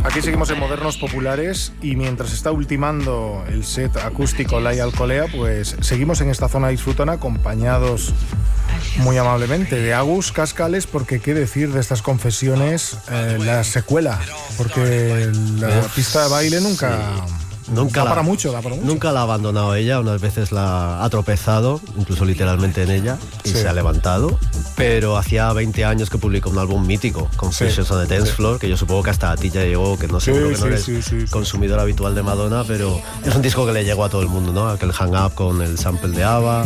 Aquí seguimos en Modernos Populares y mientras está ultimando el set acústico Lai Alcolea, pues seguimos en esta zona disfrutona acompañados muy amablemente de Agus Cascales, porque qué decir de estas confesiones, la secuela, porque la pista de baile nunca... Sí. Da para mucho. Nunca la ha abandonado ella, unas veces la ha tropezado, incluso literalmente en ella, y se ha levantado. Pero hacía 20 años que publicó un álbum mítico, Confessions on the Dance Floor, que yo supongo que hasta a ti ya llegó, que no seguro que no eres consumidor habitual de Madonna, pero es un disco que le llegó a todo el mundo, ¿no? Aquel Hang Up con el sample de ABBA.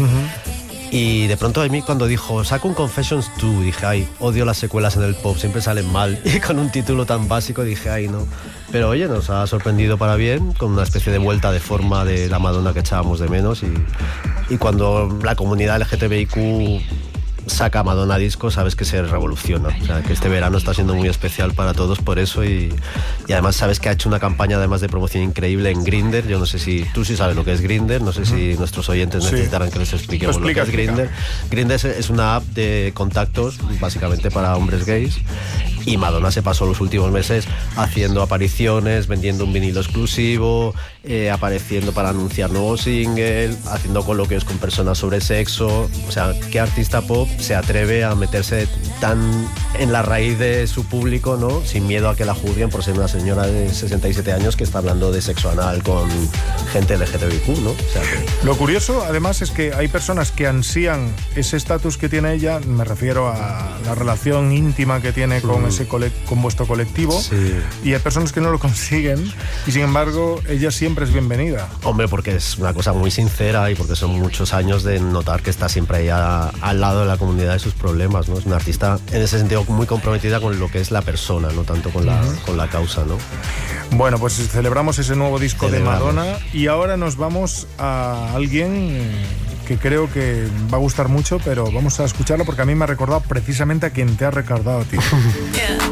Y de pronto a mí cuando dijo, saco un Confessions 2, dije, ay, odio las secuelas en el pop, siempre salen mal. Y con un título tan básico dije, ay, no. Pero oye, nos ha sorprendido para bien, con una especie de vuelta de forma de la Madonna que echábamos de menos. Y cuando la comunidad LGTBIQ saca Madonna disco, sabes que se revoluciona. O sea, que este verano está siendo muy especial para todos por eso. Y además sabes que ha hecho una campaña además de promoción increíble en Grindr. Yo no sé si tú sí sabes lo que es Grindr, no sé si nuestros oyentes necesitarán que les expliquemos lo que es Grindr. Grindr es una app de contactos básicamente para hombres gays. Y Madonna se pasó los últimos meses haciendo apariciones, vendiendo un vinilo exclusivo, apareciendo para anunciar nuevo single, haciendo coloquios con personas sobre sexo. O sea, ¿qué artista pop se atreve a meterse tan en la raíz de su público, ¿no? Sin miedo a que la juzguen por ser una señora de 67 años que está hablando de sexo anal con gente LGTBIQ, ¿no? O sea, Lo curioso, además, es que hay personas que ansían ese estatus que tiene ella, me refiero a la relación íntima que tiene con vuestro colectivo, y hay personas que no lo consiguen, y sin embargo, ella siempre es bienvenida. Hombre, porque es una cosa muy sincera y porque son muchos años de notar que está siempre ahí al lado de la comunidad de sus problemas, ¿no? Es una artista en ese sentido muy comprometida con lo que es la persona, no tanto con la causa, ¿no? Bueno, pues celebramos ese nuevo disco de Madonna y ahora nos vamos a alguien que creo que va a gustar mucho, pero vamos a escucharlo porque a mí me ha recordado precisamente a quien te ha recordado a ti.